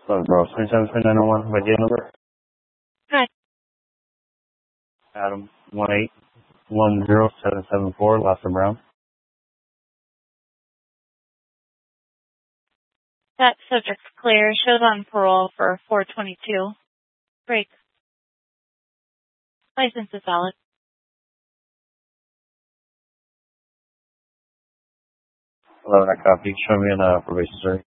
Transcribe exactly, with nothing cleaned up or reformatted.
So, bro, twenty-seven twenty-nine oh one, my deal number? Hi. Adam, one eight one zero seven seven four, Lester Brown. That subject's clear. Shows on parole for four twenty-two. Break. License is valid. Hello, that copy. Show me in uh, probation, sir.